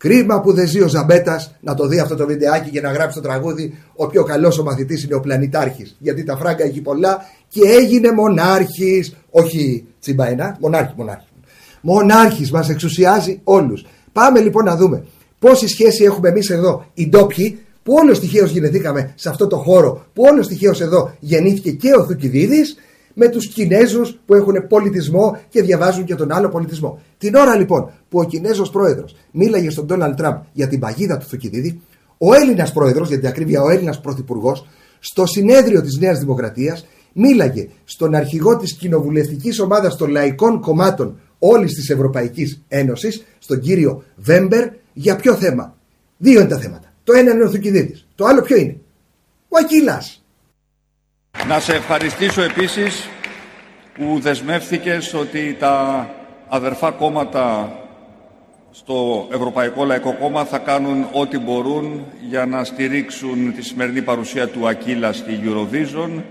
Κρίμα που δεν ζει ο Ζαμπέτας να το δει αυτό το βιντεάκι και να γράψει το τραγούδι «Ο πιο καλός ο μαθητής είναι ο πλανητάρχης». Γιατί τα φράγκα έχει πολλά και έγινε μονάρχης. Όχι τσιμπαενά, μονάρχης, μας εξουσιάζει όλους. Πάμε λοιπόν να δούμε πόση σχέση έχουμε εμείς εδώ οι ντόπιοι, που όλος τυχαίως γεννηθήκαμε σε αυτό το χώρο, που όλος τυχαίως εδώ γεννήθηκε και ο Θουκυδίδης, με τους Κινέζους που έχουν πολιτισμό και διαβάζουν και τον άλλο πολιτισμό. Την ώρα λοιπόν που ο Κινέζος πρόεδρος μίλαγε στον Ντόναλντ Τραμπ για την παγίδα του Θουκυδίδη, ο Έλληνας πρόεδρος, για την ακρίβεια ο Έλληνας πρωθυπουργός, στο συνέδριο της Νέας Δημοκρατίας μίλαγε στον αρχηγό της κοινοβουλευτικής ομάδας των λαϊκών κομμάτων όλης της Ευρωπαϊκής Ένωσης, στον κύριο Βέμπερ, για ποιο θέμα? Δύο είναι τα θέματα. Το ένα είναι ο Θουκυδίδης. Το άλλο ποιο είναι? Ο Ακύλας. Να σε ευχαριστήσω επίσης που δεσμεύθηκες ότι τα αδερφά κόμματα στο Ευρωπαϊκό Λαϊκό Κόμμα θα κάνουν ό,τι μπορούν για να στηρίξουν τη σημερινή παρουσία του Ακύλα στη Eurovision.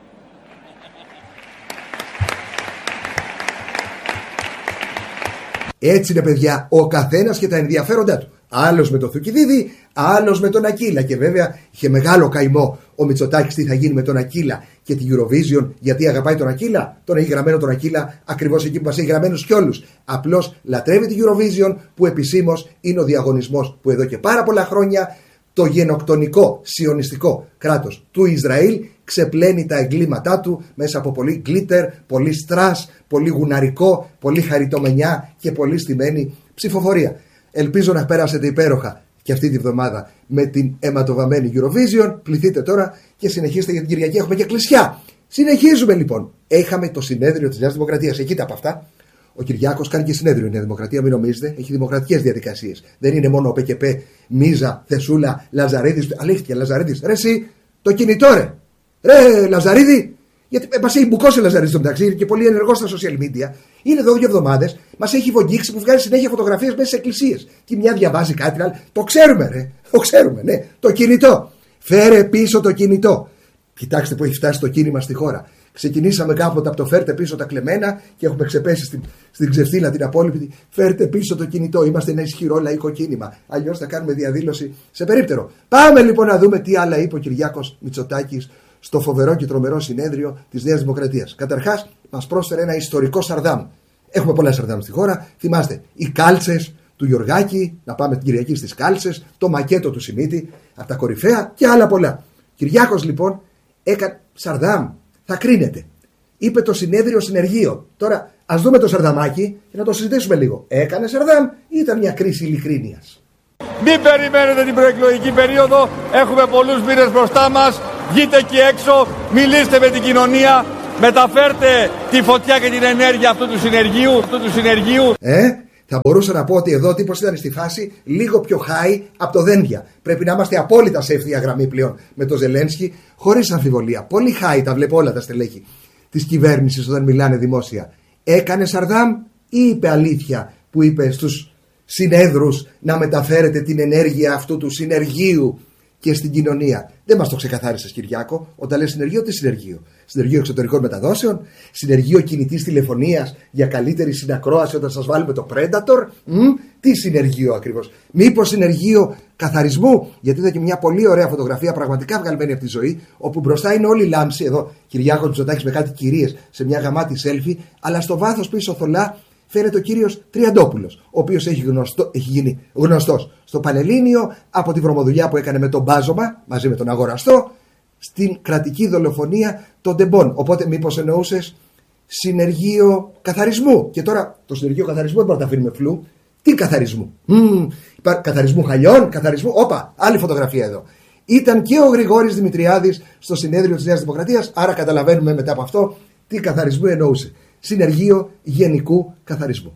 Έτσι είναι, παιδιά, ο καθένας και τα ενδιαφέροντά του. Άλλος με τον Θουκυδίδη, άλλος με τον Ακύλα. Και βέβαια είχε μεγάλο καημό ο Μητσοτάκης τι θα γίνει με τον Ακύλα και την Eurovision, γιατί αγαπάει τον Ακύλα. Τον έχει γραμμένο τον Ακύλα ακριβώς εκεί που μας έχει γραμμένους κι όλους. Απλώς λατρεύει την Eurovision, που επισήμως είναι ο διαγωνισμός που εδώ και πάρα πολλά χρόνια το γενοκτονικό σιωνιστικό κράτος του Ισραήλ ξεπλένει τα εγκλήματά του μέσα από πολύ γκλίτερ, πολύ στρας, πολύ γουναρικό, πολύ χαριτομενιά και πολύ στημένη ψηφοφορία. Ελπίζω να πέρασετε υπέροχα και αυτή τη βδομάδα με την αιματοβαμμένη Eurovision. Πληθείτε τώρα και συνεχίστε, για την Κυριακή έχουμε και εκκλησιά. Συνεχίζουμε λοιπόν. Έχαμε το συνέδριο της Νέας Δημοκρατίας. Εκεί τα από αυτά. Ο Κυριάκος κάνει και συνέδριο η Νέα Δημοκρατία, μην νομίζετε. Έχει δημοκρατικές διαδικασίες. Δεν είναι μόνο ο ΠΚΠ, Μίζα, Θεσούλα, Λαζαρίδης. Αλήθεια, Λαζαρίδης. Ρε εσύ, το κινητό ρε. Ρε Λαζαρίδη. Γιατί μας έχει μπουκώσει ο Λαζαρίδης στο μεταξύ, είναι και πολύ ενεργός στα social media. Είναι εδώ 2 εβδομάδες. Μας έχει βογγίξει που βγάζει συνέχεια φωτογραφίες μέσα σε εκκλησίες. Τι μια διαβάζει κάτι άλλο. Το ξέρουμε, ρε. Το ξέρουμε, ναι. Το κινητό. Φέρε πίσω το κινητό. Κοιτάξτε που έχει φτάσει το κίνημα στη χώρα. Ξεκινήσαμε κάποτε από το φέρτε πίσω τα κλεμμένα και έχουμε ξεπέσει στην ξεφτύλα την απόλυτη. Φέρτε πίσω το κινητό. Είμαστε ένα ισχυρό λαϊκό κίνημα. Αλλιώς θα κάνουμε διαδήλωση σε περίπτερο. Πάμε λοιπόν να δούμε τι άλλα είπε ο Κυριάκος Μητσοτάκης στο φοβερό και τρομερό συνέδριο της Νέας Δημοκρατίας. Καταρχάς, μας πρόσφερε ένα ιστορικό Σαρδάμ. Έχουμε πολλά Σαρδάμ στη χώρα. Θυμάστε, οι κάλτσες του Γιωργάκη, να πάμε την Κυριακή στις κάλτσες, το μακέτο του Σιμίτη, από τα κορυφαία και άλλα πολλά. Κυριάκος λοιπόν έκανε Σαρδάμ. Θα κρίνεται. Είπε το συνέδριο συνεργείο. Τώρα, ας δούμε το Σαρδαμάκι και να το συζητήσουμε λίγο. Έκανε Σαρδάμ ή ήταν μια κρίση ειλικρίνειας? Μην περιμένετε την προεκλογική περίοδο. Έχουμε πολλούς μήνες μπροστά μας. Βγείτε εκεί έξω, μιλήστε με την κοινωνία, μεταφέρτε τη φωτιά και την ενέργεια αυτού του συνεργείου. Θα μπορούσα να πω ότι εδώ ο τύπος ήταν στη φάση λίγο πιο high από το Δένδια. Πρέπει να είμαστε απόλυτα σε ευθεία γραμμή πλέον με το Ζελένσκι, χωρίς αμφιβολία. Πολύ high, τα βλέπω όλα τα στελέχη της κυβέρνησης όταν μιλάνε δημόσια. Έκανε Σαρδάμ ή είπε αλήθεια που είπε στους συνέδρους να μεταφέρετε την ενέργεια αυτού του συνεργείου και στην κοινωνία? Δεν μας το ξεκαθάρισες, Κυριάκο. Όταν λες συνεργείο, τι συνεργείο? Συνεργείο εξωτερικών μεταδόσεων, συνεργείο κινητής τηλεφωνίας για καλύτερη συνακρόαση όταν σας βάλουμε το Predator. Τι συνεργείο ακριβώς? Μήπως συνεργείο καθαρισμού? Γιατί είδα και μια πολύ ωραία φωτογραφία, πραγματικά βγαλμένη από τη ζωή, όπου μπροστά είναι όλοι λάμψη. Εδώ Κυριάκο Μητσοτάκης με κάτι κυρίες σε μια γαμάτη selfie, αλλά στο βάθος πίσω θολά φαίνεται ο κύριος Τριαντόπουλος, ο οποίος έχει γίνει γνωστός στο Πανελλήνιο από τη βρωμοδουλειά που έκανε με τον Μπάζωμα μαζί με τον αγοραστό στην κρατική δολοφονία των Ντεμπών. Οπότε μήπως εννοούσες συνεργείο καθαρισμού? Και τώρα το συνεργείο καθαρισμού δεν μπορούμε να τα αφήνουμε φλού. Τι καθαρισμού? Καθαρισμού χαλιών, καθαρισμού. Όπα, άλλη φωτογραφία εδώ. Ήταν και ο Γρηγόρης Δημητριάδης στο συνέδριο της Νέας Δημοκρατίας, άρα καταλαβαίνουμε μετά από αυτό τι καθαρισμού εννοούσε. Συνεργείο γενικού καθαρισμού.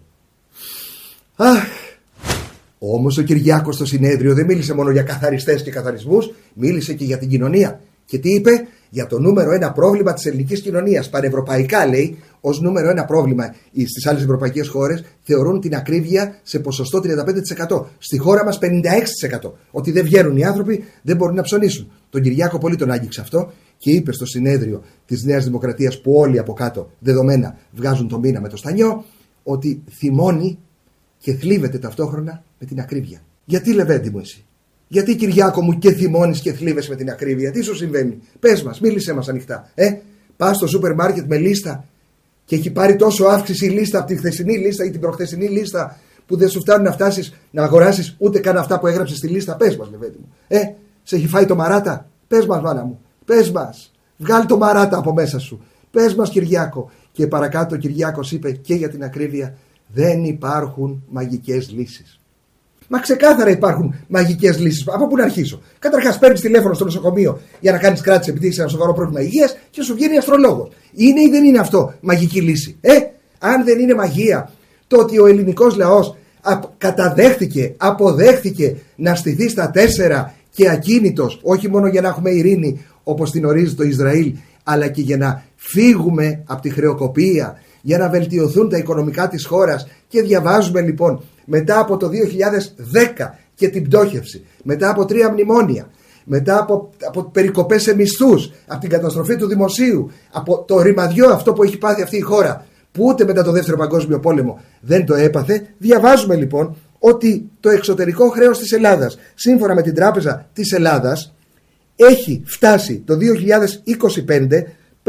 Όμως ο Κυριάκος στο συνέδριο δεν μίλησε μόνο για καθαριστές και καθαρισμούς, μίλησε και για την κοινωνία. Και τι είπε? Για το νούμερο 1 πρόβλημα της ελληνικής κοινωνίας. Πανευρωπαϊκά, λέει, ως νούμερο 1 πρόβλημα στις άλλες ευρωπαϊκές χώρες θεωρούν την ακρίβεια σε ποσοστό 35%. Στη χώρα μας 56%. Ότι δεν βγαίνουν οι άνθρωποι, δεν μπορούν να ψωνίσουν. Τον Κυριάκο πολύ τον άγγιξε αυτό και είπε στο συνέδριο της Νέας Δημοκρατίας, που όλοι από κάτω δεδομένα βγάζουν το μήνα με το στανιό, ότι θυμώνει και θλίβεται ταυτόχρονα με την ακρίβεια. Γιατί, Λεβέντη μου, εσύ? Γιατί, Κυριάκο μου, και θυμώνεις και θλίβεσαι με την ακρίβεια? Τι σου συμβαίνει? Πες μας, μίλησέ μας ανοιχτά. Πας στο σούπερ μάρκετ με λίστα και έχει πάρει τόσο αύξηση η λίστα από τη χθεσινή λίστα ή την προχθεσινή λίστα που δεν σου φτάνουν να φτάσεις να αγοράσεις ούτε καν αυτά που έγραψες στη λίστα? Πες μας, Λεβέντη μου. Σε έχει φάει το μαράτα? Πες μας, μάνα μου. Πες μας. Βγάλει το μαράτα από μέσα σου. Πες μας, Κυριάκο. Και παρακάτω ο Κυριάκος είπε και για την ακρίβεια: δεν υπάρχουν μαγικές λύσεις. Μα ξεκάθαρα υπάρχουν μαγικές λύσεις. Από πού να αρχίσω? Καταρχάς, παίρνεις τηλέφωνο στο νοσοκομείο για να κάνεις κράτηση επειδή είσαι ένα σοβαρό πρόβλημα υγείας και σου βγαίνει αστρολόγος. Είναι ή δεν είναι αυτό μαγική λύση? Αν δεν είναι μαγεία το ότι ο ελληνικός λαός αποδέχθηκε να στηθεί στα 4 και ακίνητος, όχι μόνο για να έχουμε ειρήνη όπως την ορίζει το Ισραήλ, αλλά και για να φύγουμε από τη χρεοκοπία, για να βελτιωθούν τα οικονομικά της χώρας. Και διαβάζουμε λοιπόν μετά από το 2010 και την πτώχευση, μετά από 3 μνημόνια, μετά από περικοπές σε μισθούς, από την καταστροφή του δημοσίου, από το ρημαδιό αυτό που έχει πάθει αυτή η χώρα, που ούτε μετά το δεύτερο παγκόσμιο πόλεμο δεν το έπαθε. Διαβάζουμε λοιπόν ότι το εξωτερικό χρέος της Ελλάδας, σύμφωνα με την Τράπεζα της Ελλάδας, έχει φτάσει το 2025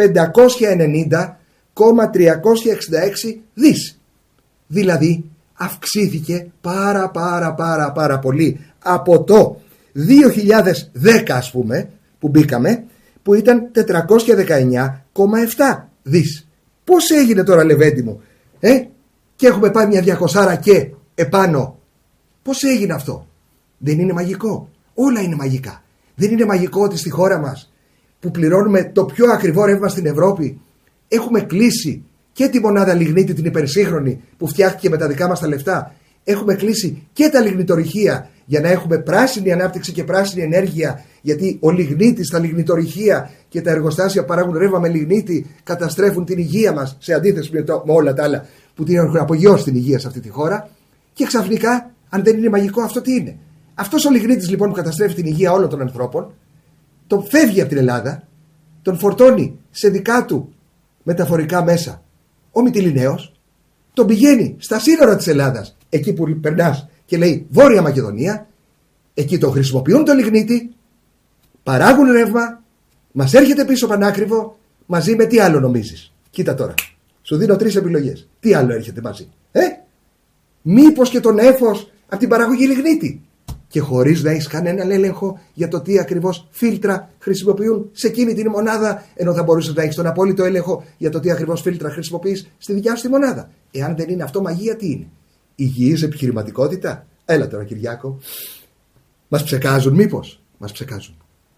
590,366 δις. Δηλαδή αυξήθηκε πάρα πολύ από το 2010, ας πούμε, που μπήκαμε, που ήταν 419,7 δις. Πώς έγινε τώρα, Λεβέντη μου, και έχουμε πάει μια 200 και επάνω? Πώς έγινε αυτό? Δεν είναι μαγικό? Όλα είναι μαγικά. Δεν είναι μαγικό ότι στη χώρα μας, που πληρώνουμε το πιο ακριβό ρεύμα στην Ευρώπη, έχουμε κλείσει και τη μονάδα λιγνίτη την υπερσύγχρονη που φτιάχτηκε με τα δικά μας τα λεφτά? Έχουμε κλείσει και τα λιγνητορυχεία για να έχουμε πράσινη ανάπτυξη και πράσινη ενέργεια, γιατί ο λιγνίτης, τα λιγνητορυχεία και τα εργοστάσια που παράγουν ρεύμα με λιγνίτη καταστρέφουν την υγεία μας, σε αντίθεση με όλα τα άλλα που την έχουν απογειώσει την υγεία σε αυτή τη χώρα. Και ξαφνικά, αν δεν είναι μαγικό, αυτό τι είναι? Αυτός ο λιγνίτης λοιπόν που καταστρέφει την υγεία όλων των ανθρώπων, τον φεύγει από την Ελλάδα, τον φορτώνει σε δικά του μεταφορικά μέσα ο Μυτιληναίος, τον πηγαίνει στα σύνορα της Ελλάδας, εκεί που περνάς και λέει Βόρεια Μακεδονία, εκεί τον χρησιμοποιούν το λιγνίτη, παράγουν ρεύμα, μας έρχεται πίσω πανάκριβο, μαζί με τι άλλο νομίζεις? Κοίτα τώρα, σου δίνω 3 επιλογές. Τι άλλο έρχεται μαζί? Μήπως και τον έφος από την παραγωγή λιγνίτη? Και χωρίς να έχεις κανέναν έλεγχο για το τι ακριβώς φίλτρα χρησιμοποιούν σε εκείνη την μονάδα, ενώ θα μπορούσες να έχεις τον απόλυτο έλεγχο για το τι ακριβώς φίλτρα χρησιμοποιείς στη δικιά σου τη μονάδα. Εάν δεν είναι αυτό μαγεία, τι είναι? Υγιής επιχειρηματικότητα? Έλα τώρα, Κυριάκο. Μας ψεκάζουν μήπως? Μας ψεκάζουν.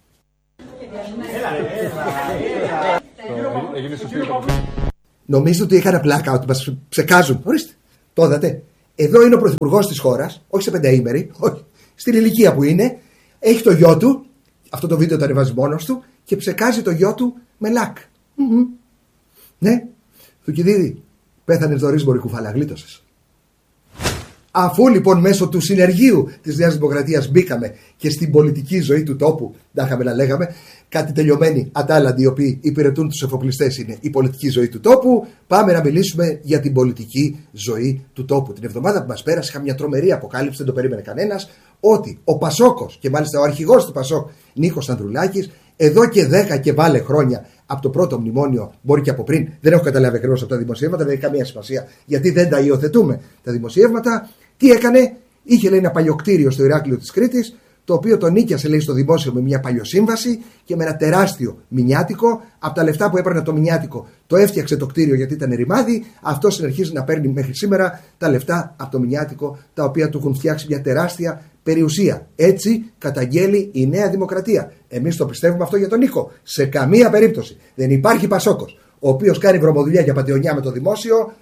Νομίζω ότι έκανα πλάκα ότι μας ψεκάζουν. Ορίστε, το είδατε? Εδώ είναι ο πρωθυπουργός της χώρας, όχι σε 5ήμερη, όχι, στην ηλικία που είναι, έχει το γιο του, αυτό το βίντεο το ανεβάζει μόνος του και ψεκάζει το γιο του με λακ. Ναι, Θουκυδίδη, πέθανες νωρίς μωρή κουφάλα, γλίτωσες. Αφού λοιπόν μέσω του συνεργείου της Νέας Δημοκρατίας μπήκαμε και στην πολιτική ζωή του τόπου, τα είχαμε να λέγαμε, κάτι τελειωμένοι ατάλλαντοι οι οποίοι υπηρετούν τους εφοπλιστές είναι η πολιτική ζωή του τόπου, πάμε να μιλήσουμε για την πολιτική ζωή του τόπου. Την εβδομάδα που μας πέρασε είχα μια τρομερή αποκάλυψη, δεν το περίμενε κανένας, ότι ο Πασόκος και μάλιστα ο αρχηγός του Πασόκ, Νίκος Ανδρουλάκης, εδώ και 10 και βάλε χρόνια από το πρώτο μνημόνιο, μπορεί και από πριν, δεν έχω καταλάβει ακριβώς από τα δημοσιεύματα, δεν έχει καμία σημασία γιατί δεν τα υιοθετούμε τα δημοσιεύματα. Τι έκανε? Είχε λέει ένα παλιοκτήριο στο Ηράκλειο της Κρήτης, το οποίο το νίκιασε λέει στο δημόσιο με μια παλιοσύμβαση και με ένα τεράστιο μηνιάτικο. Από τα λεφτά που έπαιρνε το μηνιάτικο το έφτιαξε το κτίριο γιατί ήταν ρημάδι. Αυτό συνεχίζει να παίρνει μέχρι σήμερα τα λεφτά από το μηνιάτικο, τα οποία του έχουν φτιάξει μια τεράστια περιουσία. Έτσι καταγγέλει η Νέα Δημοκρατία. Εμείς το πιστεύουμε αυτό για τον Νίκο. Σε καμία περίπτωση δεν υπάρχει Πασόκος ο οποίος κάνει βρωμοδουλειά για πατεωνιά με το δημόσιο.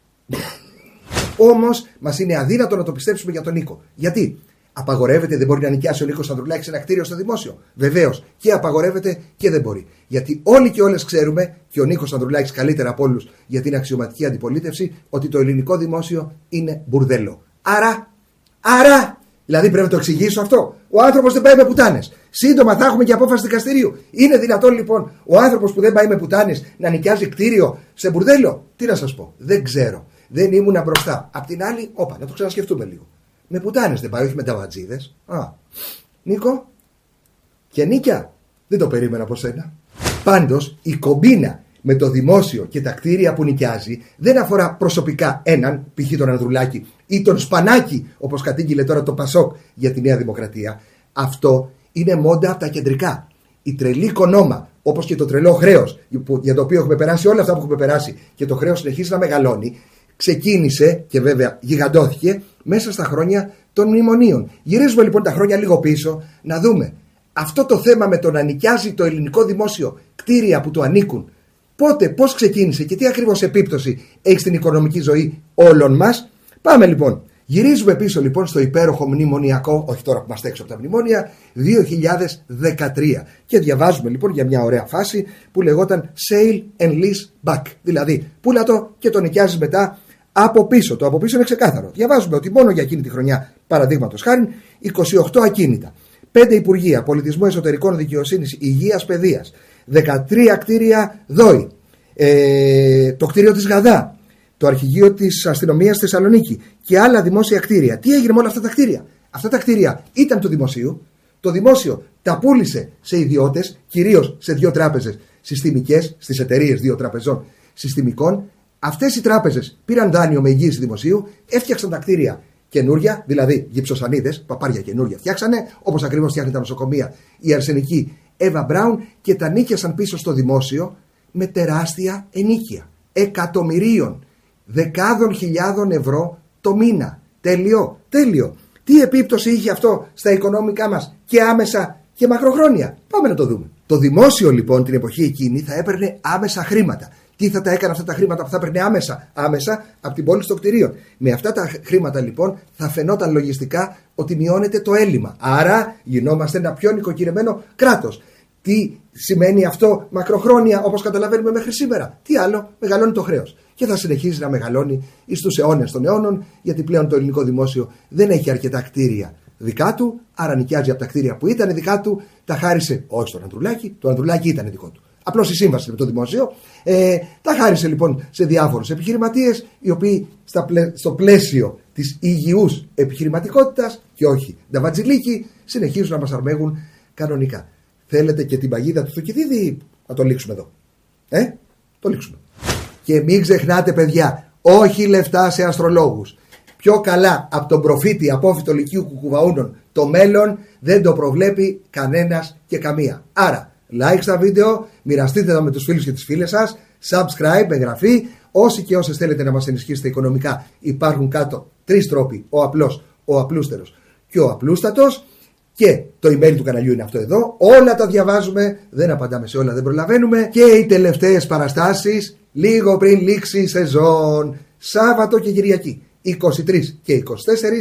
Όμως μας είναι αδύνατο να το πιστέψουμε για τον Νίκο. Γιατί? Απαγορεύεται, δεν μπορεί να νοικιάσει ο Νίκος Ανδρουλάκης ένα κτίριο στο δημόσιο? Βεβαίως. Και απαγορεύεται και δεν μπορεί. Γιατί όλοι και όλες ξέρουμε, και ο Νίκος Ανδρουλάκης καλύτερα από όλους για την αξιωματική αντιπολίτευση, ότι το ελληνικό δημόσιο είναι μπουρδέλο. Άρα, δηλαδή πρέπει να το εξηγήσω αυτό. Ο άνθρωπος δεν πάει με πουτάνες. Σύντομα θα έχουμε και απόφαση δικαστηρίου. Είναι δυνατόν λοιπόν ο άνθρωπος που δεν πάει με πουτάνες να νοικιάζει κτίριο σε μπουρδέλο? Τι να σας πω, δεν ξέρω. Δεν ήμουνα μπροστά. Απ' την άλλη, να το ξανασκεφτούμε λίγο. Με πουτάνες δεν πάει, όχι με ταβατζίδες. Νίκο, και νίκια, δεν το περίμενα από σένα. Πάντως, η κομπίνα με το δημόσιο και τα κτίρια που νοικιάζει δεν αφορά προσωπικά έναν, π.χ. τον Ανδρουλάκη ή τον Σπανάκη, όπως κατήγγειλε τώρα το Πασόκ για τη Νέα Δημοκρατία. Αυτό είναι μόντα από τα κεντρικά. Η τρελή κονόμα, όπως και το τρελό χρέος, για το οποίο έχουμε περάσει όλα αυτά που έχουμε περάσει και το χρέος συνεχίζει να μεγαλώνει, ξεκίνησε και βέβαια γιγαντώθηκε μέσα στα χρόνια των μνημονίων. Γυρίζουμε λοιπόν τα χρόνια λίγο πίσω να δούμε αυτό το θέμα με το να νοικιάζει το ελληνικό δημόσιο κτίρια που του ανήκουν. Πότε, πώς ξεκίνησε και τι ακριβώς επίπτωση έχει στην οικονομική ζωή όλων μας. Πάμε λοιπόν. Γυρίζουμε πίσω λοιπόν στο υπέροχο μνημονιακό, όχι τώρα που είμαστε έξω από τα μνημόνια, 2013. Και διαβάζουμε λοιπόν για μια ωραία φάση που λεγόταν Sale and Lease Back. Δηλαδή, πούλα το και το νοικιάζεις μετά από πίσω. Το από πίσω είναι ξεκάθαρο. Διαβάζουμε ότι μόνο για εκείνη τη χρονιά, παραδείγματος χάριν, 28 ακίνητα, 5 υπουργεία, πολιτισμού, εσωτερικών, δικαιοσύνης, υγείας, παιδείας, 13 κτίρια ΔΟΗ, το κτίριο της Γαδά, το αρχηγείο της αστυνομίας στη Θεσσαλονίκη και άλλα δημόσια κτίρια. Τι έγινε με όλα αυτά τα κτίρια? Αυτά τα κτίρια ήταν του δημοσίου. Το δημόσιο τα πούλησε σε ιδιώτες, κυρίως σε 2 τράπεζες συστημικές, στις εταιρείες 2 τραπεζών συστημικών. Αυτές οι τράπεζες πήραν δάνειο με εγγύηση δημοσίου, έφτιαξαν τα κτίρια καινούρια, δηλαδή γυψοσανίδες, παπάρια καινούρια φτιάξανε, όπως ακριβώς φτιάχνει τα νοσοκομεία η αρσενική Εύα Μπράουν, και τα νίκιασαν πίσω στο δημόσιο με τεράστια ενίκεια. Εκατομμυρίων, δεκάδων χιλιάδων ευρώ το μήνα. Τέλειο, τέλειο. Τι επίπτωση είχε αυτό στα οικονομικά μας και άμεσα και μακροχρόνια? Πάμε να το δούμε. Το δημόσιο λοιπόν την εποχή εκείνη θα έπαιρνε άμεσα χρήματα. Τι θα τα έκανε αυτά τα χρήματα που θα έπαιρνε άμεσα από την πώληση των κτηρίων? Με αυτά τα χρήματα λοιπόν θα φαινόταν λογιστικά ότι μειώνεται το έλλειμμα. Άρα γινόμαστε ένα πιο νοικοκυρεμένο κράτος. Τι σημαίνει αυτό μακροχρόνια, όπως καταλαβαίνουμε μέχρι σήμερα? Τι άλλο? Μεγαλώνει το χρέος. Και θα συνεχίζει να μεγαλώνει εις τους αιώνες των αιώνων, γιατί πλέον το ελληνικό δημόσιο δεν έχει αρκετά κτίρια δικά του, άρα νοικιάζει από τα κτίρια που ήταν δικά του, τα χάρισε όχι στον Ανδρουλάκη, το Ανδρουλάκη ήταν δικό του. Απλώς η σύμβαση με το δημόσιο. Τα χάρισε λοιπόν σε διάφορους επιχειρηματίες, οι οποίοι στο πλαίσιο της υγιούς επιχειρηματικότητας και όχι νταβατζιλίκι, συνεχίζουν να μας αρμέγουν κανονικά. Θέλετε και την παγίδα του Θουκυδίδη? Να το λήξουμε εδώ. Το λήξουμε. Και μην ξεχνάτε, παιδιά, όχι λεφτά σε αστρολόγους. Πιο καλά από τον προφήτη απόφυτο Λυκείου Κουκουβαούνων το μέλλον δεν το προβλέπει κανένας και καμία. Άρα, like στα βίντεο, μοιραστείτε τα με τους φίλους και τις φίλες σας, subscribe, εγγραφή. Όσοι και όσες θέλετε να μας ενισχύσετε οικονομικά, υπάρχουν κάτω 3 τρόποι: ο απλός, ο απλούστερος και ο απλούστατος. Και το email του καναλιού είναι αυτό εδώ. Όλα τα διαβάζουμε, δεν απαντάμε σε όλα, δεν προλαβαίνουμε. Και οι τελευταίες παραστάσεις λίγο πριν λήξει η σεζόν, Σάββατο και Κυριακή, 23 και 24